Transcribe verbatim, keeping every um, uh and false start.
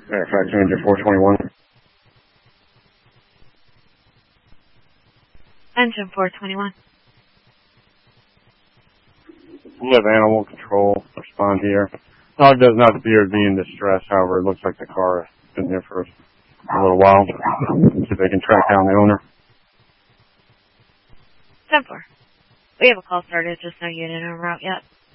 Fairfax Ranger four twenty-one. Engine four twenty-one. We have animal control. Respond here. Dog does not appear to be in distress. However, it looks like the car has been here for a little while. See if they can track down the owner. ten four. We have a call started, just no unit en route yet.